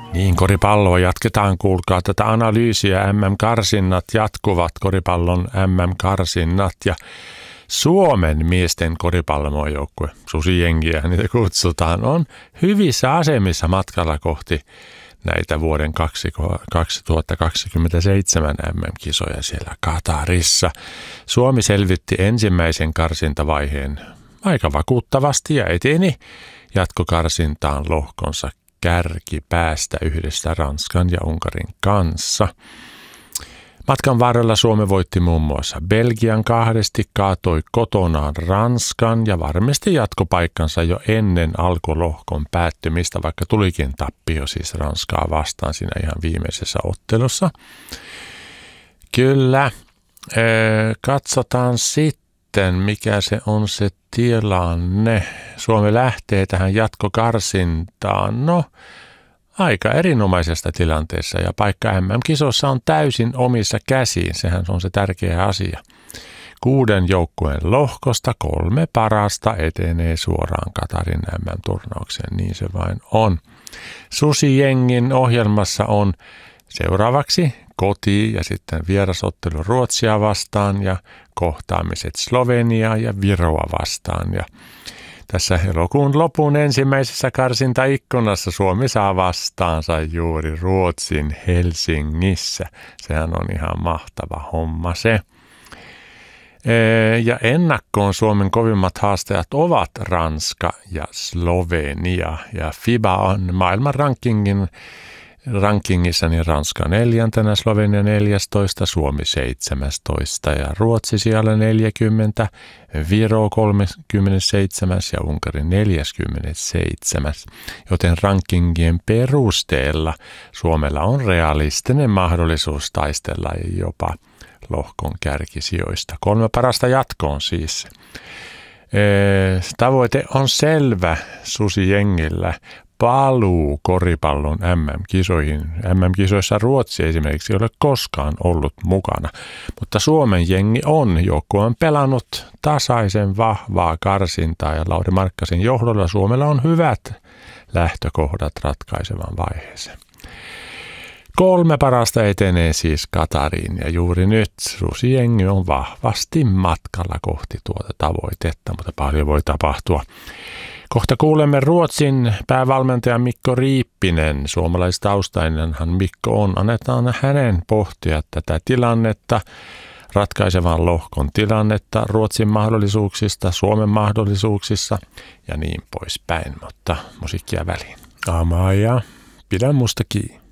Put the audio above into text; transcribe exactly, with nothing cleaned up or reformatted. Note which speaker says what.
Speaker 1: Niin, koripalloa jatketaan, kuulkaa tätä analyysiä. M M-karsinnat jatkuvat, koripallon M M-karsinnat ja Suomen miesten koripallojoukue, Susijengiä niitä kutsutaan, on hyvissä asemissa matkalla kohti näitä vuoden kaksituhattakaksikymmentäseitsemän M M-kisoja siellä Katarissa. Suomi selvitti ensimmäisen karsintavaiheen aika vakuuttavasti ja eteni jatkokarsintaan lohkonsa kärkipäästä yhdessä Ranskan ja Unkarin kanssa. Matkan varrella Suomi voitti muun muassa Belgian kahdesti, kaatoi kotonaan Ranskan ja varmisti jatkopaikkansa jo ennen alkulohkon päättymistä, vaikka tulikin tappio siis Ranskaa vastaan siinä ihan viimeisessä ottelussa. Kyllä, katsotaan sitten, mikä se on se tilanne. Suomi lähtee tähän jatkokarsintaan. No, aika erinomaisesta tilanteessa ja paikka M M-kisossa on täysin omissa käsiin. Sehän on se tärkeä asia. Kuuden joukkueen lohkosta kolme parasta etenee suoraan Katarin M M-turnaukseen. Niin se vain on. Susijengin ohjelmassa on seuraavaksi koti- ja sitten vierasottelu Ruotsia vastaan ja kohtaamiset Sloveniaa ja Viroa vastaan. Ja tässä elokuun lopun ensimmäisessä karsintaikkunassa Suomi saa vastaansa juuri Ruotsin Helsingissä. Sehän on ihan mahtava homma se. Ja ennakkoon Suomen kovimmat haastajat ovat Ranska ja Slovenia. Ja FIBA on maailman rankingin rankingissa niin Ranska neljäntenä, Slovenia neljästoista, Suomi seitsemästoista ja Ruotsi siellä neljäkymmentä, Viro kolmekymmentäseitsemän ja Unkari neljäkymmentäseitsemän. Joten rankingien perusteella Suomella on realistinen mahdollisuus taistella jopa lohkon kärkisijoista. Kolme parasta jatkoon siis. Tavoite on selvä Susijengillä. Paluu koripallon M M-kisoihin. M M-kisoissa Ruotsi esimerkiksi ei ole koskaan ollut mukana, mutta Suomen jengi on. Joukkue on pelannut tasaisen vahvaa karsintaa ja Lauri Markkasen johdolla Suomella on hyvät lähtökohdat ratkaisevan vaiheeseen. Kolme parasta etenee siis Katariin ja juuri nyt Susijengi on vahvasti matkalla kohti tuota tavoitetta, mutta paljon voi tapahtua. Kohta kuulemme Ruotsin päävalmentaja Mikko Riippinen. Suomalaistaustainenhan Mikko on. Annetaan hänen pohtia tätä tilannetta, ratkaisevan lohkon tilannetta, Ruotsin mahdollisuuksista, Suomen mahdollisuuksissa ja niin poispäin. Mutta musiikkia väliin. Amaa ja pidä musta kiinni.